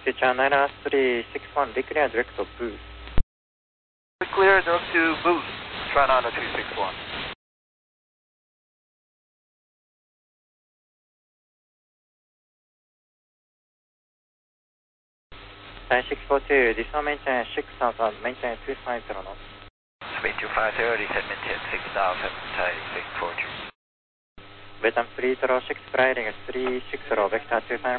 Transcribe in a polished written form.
Future 9361, declare direct to boost. Clear direct to boost, try 90361. 642, this one maintain 6000, maintain 250 knots. Speed 250, descend maintain 6000, tie 642. Vietnam 306, gliding 360, vector 250.